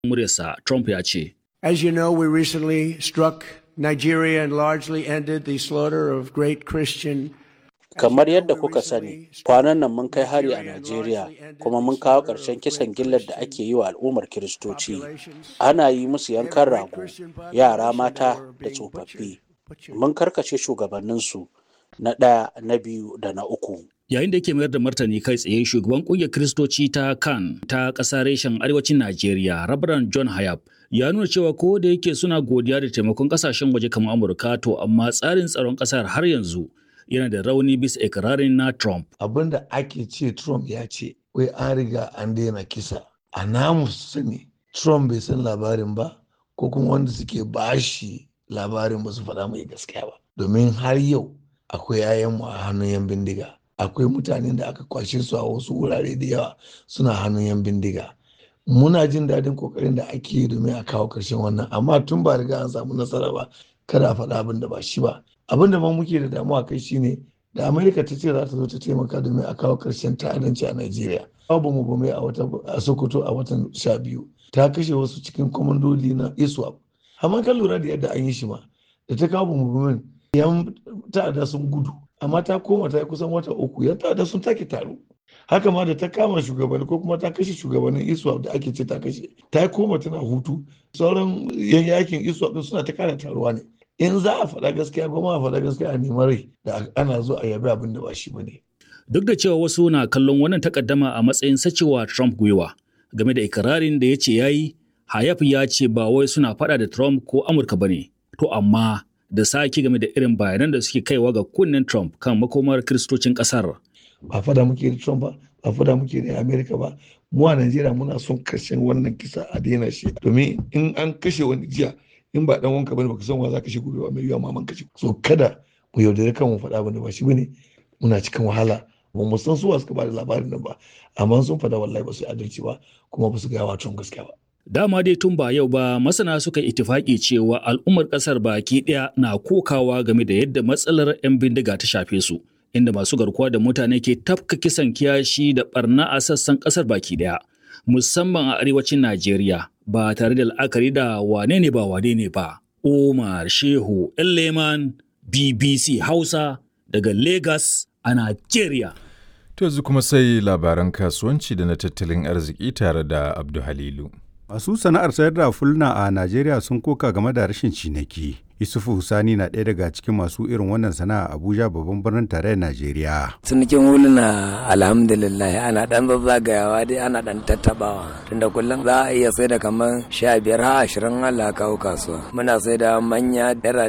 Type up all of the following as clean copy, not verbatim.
muryarsa, Trump ya ce. As you know, we recently struck Nigeria and largely ended the slaughter of great Christian. Kamar yadda kuka sani, kwanan nan mun kai hari a Najeriya kuma mun kawo ƙarshen kisan gillar da ake yi wa al'ummar Kiristoci. Ana yi musu yankan rago, yara mata da tsofaffi. Mun karkace shugabanninsu na ɗaya, na biyu da na uku. Yayin da yake mayar da martani kai tsaye, shugaban ƙungiyar Kiristoci ta CAN ta ƙasa reshen arewacin Najeriya, Reverend John Hayab, ya nuna cewa ko da yake suna godiya da taimakon ƙasashen waje kamar Amurka, to amma tsarin tsaron ƙasar har yanzu yana da rauni bisa ikirarin na Trump. Abin da ake ce Trump ya ce, wai an riga an daina kisa. A namu sani, Trump bai san labarin ba, ko kuma wanda suke bashi labarin ba su faɗa mai gaskiya ba. Domin har yau akwai 'ya'yanmu a hannun 'yan bindiga. Akwai mutanen da aka kwashe su a wasu wurare da yawa suna hannun 'yan bindiga. Muna jin daɗin kokarin da ake yi domin a kawo ƙarshen wannan, amma tun ba riga an samu nasara ba, kada a faɗa abin da ba shi ba. Abin da ma muke da damuwa kai shine da Amerika ta ce za ta zo ta taimaka domin a kawo ƙarshen ta'addanci a Najeriya. Babu mu bame a Sokoto a watan 12 ta kashe wasu cikin kwamandoli na ISWAP. Amma kan lura da yadda an yi shi ma, da ta kawo mu yan ta'adda sun gudu, amma ta koma ta yi kusan wata 3 yan ta'adda sun take taro. Haka ma da ta kama shugabanni ko kuma ta kashe shugabannin ISWAP da ake ce ta kashe, ta koma tana hutu. Sauran yan yakin ISWAP din suna ta kara taruwa ne. In za a faɗa gaskiya, goma a faɗa gaskiya a neman rai da ana zo a yabi abin da ba shi ba ne. Duk da cewa wasu na kallon wannan takaddama a matsayin sacewa Trump gwiwa game da ikirarin da ya ce ya yi, Hayab ya ce ba wai suna faɗa da Trump ko Amurka ba ne, to amma da sake game da irin bayanan da suke kaiwa ga kunnen Trump kan makomar kiristocin ƙasar. Ba faɗa muke da Trump ba, ba faɗa muke da Amerika ba. Mu a Najeriya muna son karshen wannan kisa a daina shi. Domin in an kashe wani jiya, in ba dan wanka bane baka san wa za ka shi gobe ba, mai yiwa maman ka ci. So kada mu yaudare kan mu faɗa bane ba shi bane, muna cikin wahala. Ba mu san suwa suka ba da labarin nan ba, amma sun faɗa wallahi ba su adalci ba, kuma ba su gaya wa Trump gaskiya ba. Dama dai tun ba yau ba masana suka itifaki cewa al'ummar ƙasar baki ɗaya na kokawa game da yadda matsalar 'yan bindiga ta shafe su, inda masu garkuwa da mutane ke tafka kisan kiyashi da barna a sassan ƙasar baki ɗaya, musamman a arewacin Najeriya, ba tare da la'akari da wane ne ba. Umar Shehu Leman, BBC Hausa daga Lagos a Najeriya. To yanzu kuma sai labaran kasuwanci da na tattalin arziki tare da Abdu Halilu. Masu sana'ar sayar da fulna a Najeriya sun koka game da rashin ciniki. Yusufu Sani na ɗaya daga cikin masu irin wannan sana'a Abuja, babban birnin tarayyar Najeriya. Cinikin huluna alhamdulillah ana ɗan zazzagayawa dai, ana ɗan tattabawa. Tunda kullum za a iya sai da kamar 15 har 20 Allah kawo kasuwa. Muna sai da manya naira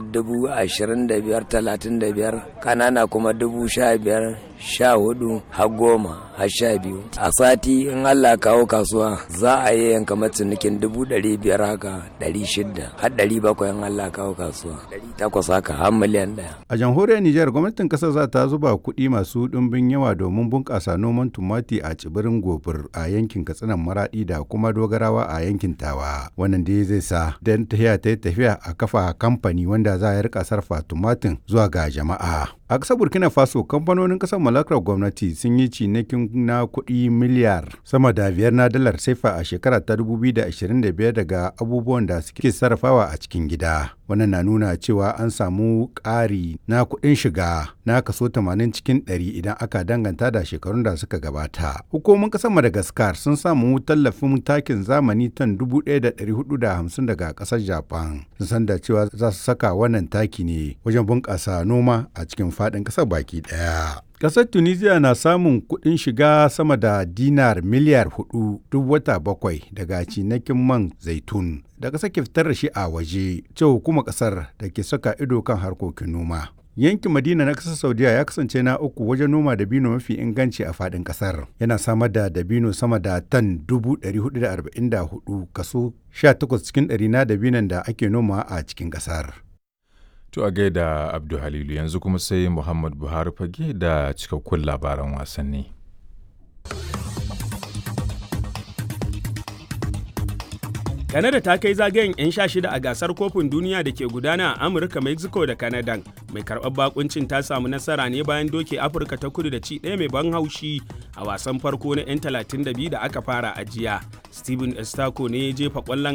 25,000, 35, kanana kuma 15,000, 14 har 10 har 12. A sati in Allah kawo kasuwa za a yi yanka cinikin 500 haka, 600 har 700 in Allah kawo kasuwa. 800 haka har miliyan 1. A jamhuriyar Nijar, gwamnatin kasar za ta zuba kuɗi masu ɗumbin yawa domin bunƙasa noman tumati a tsibirin Gobir a yankin Katsinan Maraɗi da kuma Dogarawa a yankin Tawa. Wannan dai zai sa dan tafiya a kafa kamfani wanda za a rika sarrafa tumatin zuwa ga jama'a. A ƙasar Burkina Faso, kamfanonin ƙasar mallakar gwamnati sun yi cinikin na kuɗi miliyar sama da 5 na dalar sefa a shekara ta 2025 daga abubuwan da suke sarrafawa a cikin gida. Wannan na nuna cewa an samu ƙari na kuɗin shiga na kaso 80 cikin 100 idan aka danganta da shekarun da suka gabata. Hukumomin ƙasar Madagascar sun samu tallafin takin zamani tan 1,450 daga ƙasar Japan. Sun san da cewa za su saka wannan taki ne wajen bunƙasa noma a cikin faɗin ƙasar baki ɗaya. Ƙasar Tunisia na samun kuɗin shiga sama da dinar miliyar 4 duk wata 7 daga cinikin man zaitun da ƙasar ke fitar da shi a waje, ce hukumar ƙasar da ke saka ido kan harkokin noma. Yankin Madina na ƙasar Saudiya ya kasance na 3 wajen noma dabino mafi inganci a faɗin ƙasar. Yana samar da dabino sama da tan 444, kaso 18 cikin 100 na dabinon da ake noma a cikin ƙasar. To a gaida Abdu Halilu, yanzu kuma sai Muhammad Buhari fage da cikakkun labaran wasanni. Canada ta kai zagayen 'yan 16 a gasar kofin duniya da ke gudana a Amurka, Mexico da Canada. Mai karɓar bakuncin ta samu nasara ne bayan doke Afirka ta Kudu da ci ɗaya mai ban haushi a wasan farko na 'yan 32 da aka fara a jiya. Steven Estako ne ya jefa ƙwallon